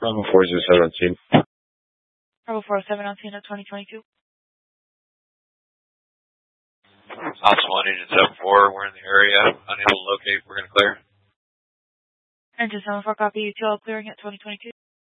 Bravo 407 on scene. Bravo 407 on scene at 2022. Ops 1, Agent 74, we're in the area, unable to locate, we're going to clear. Engine 74, copy, UTL clearing at 2022.